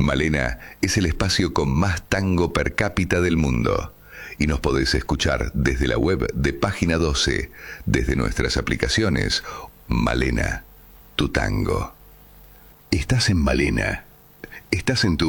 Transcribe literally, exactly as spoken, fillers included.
Malena es el espacio con más tango per cápita del mundo. Y nos podés escuchar desde la web de Página doce, desde nuestras aplicaciones. Malena, tu tango. Estás en Malena. Estás en tu